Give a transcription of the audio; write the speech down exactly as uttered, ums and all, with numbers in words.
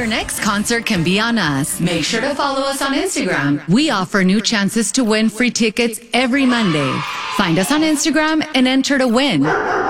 Your next concert can be on us. Make sure to follow us on Instagram. We offer new chances to win free tickets every Monday. Find us on Instagram and enter to win.